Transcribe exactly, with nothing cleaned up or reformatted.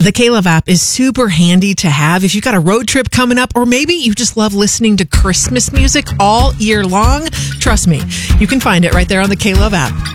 The K-Love app is super handy to have if you've got a road trip coming up, or maybe you just love listening to Christmas music all year long. Trust me, you can find it right there on the K-Love app.